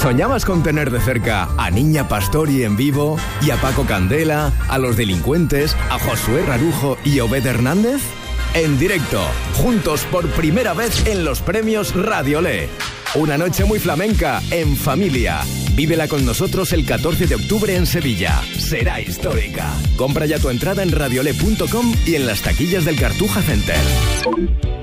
¿Soñabas con tener de cerca a Niña Pastori en vivo y a Paco Candela, a Los Delincuentes, a Josué Rarujo y Obed Hernández? En directo, juntos por primera vez en los premios Radiolé. Una noche muy flamenca, en familia. Vívela con nosotros el 14 de octubre en Sevilla. Será histórica. Compra ya tu entrada en radiolé.com y en las taquillas del Cartuja Center.